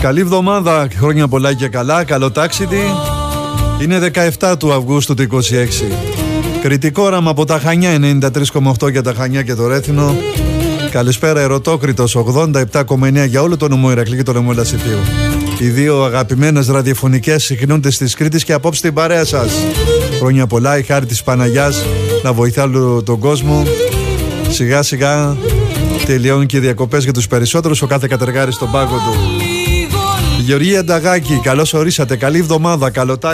Καλή εβδομάδα, χρόνια πολλά και καλά, καλό τάξιδι. Είναι 17 του Αυγούστου του 26. Κρητικό όραμα από τα Χανιά, 93,8 για τα Χανιά και το Ρέθινο. Καλησπέρα Ερωτόκριτος, 87,9 για όλο το νομό Ηρακλή και το νομό Λασιθίου. Οι δύο αγαπημένες ραδιοφωνικές συχνούντες της Κρήτης και απόψε την παρέα σας. Χρόνια πολλά, η χάρη της Παναγιάς να βοηθά όλο τον κόσμο. Σιγά σιγά τελειώνουν και οι διακοπές για τους περισσότερους, ο κάθε κατεργάρι στον πάγκο του. Γεωργία Νταγάκη, καλώς ορίσατε, καλή εβδομάδα, καλό τάξιδι.